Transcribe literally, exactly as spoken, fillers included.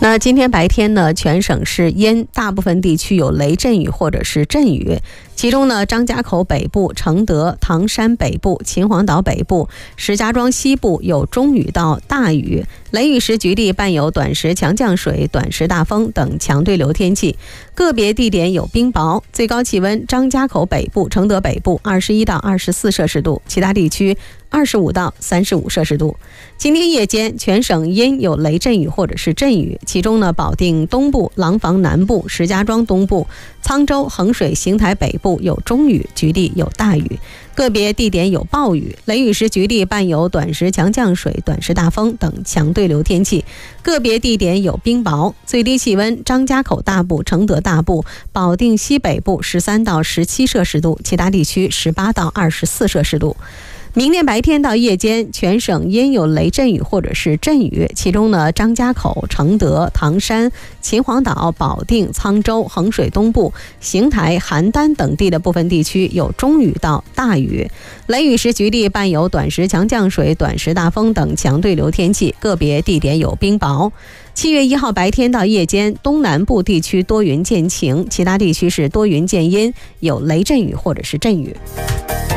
那今天白天呢，全省是阴，大部分地区有雷阵雨或者是阵雨。其中呢，张家口北部、承德、唐山北部、秦皇岛北部、石家庄西部有中雨到大雨，雷雨时局地伴有短时强降水、短时大风等强对流天气，个别地点有冰雹。最高气温，张家口北部、承德北部二十一到二十四摄氏度，其他地区二十五到三十五摄氏度。今天夜间全省阴，有雷阵雨或者是阵雨，其中呢，保定东部、廊坊南部、石家庄东部、沧州、衡水、邢台北部有中雨，局地有大雨，个别地点有暴雨，雷雨时局地伴有短时强降水、短时大风等强对流天气，个别地点有冰雹。最低气温，张家口大部、承德大部、保定西北部十三到十七摄氏度，其他地区十八到二十四摄氏度。明天白天到夜间，全省阴，有雷阵雨或者是阵雨，其中呢，张家口、承德、唐山、秦皇岛、保定、沧州、衡水东部、邢台、邯郸等地的部分地区有中雨到大雨，雷雨时局地伴有短时强降水、短时大风等强对流天气，个别地点有冰雹。七月一号白天到夜间，东南部地区多云见晴，其他地区是多云见阴，有雷阵雨或者是阵雨。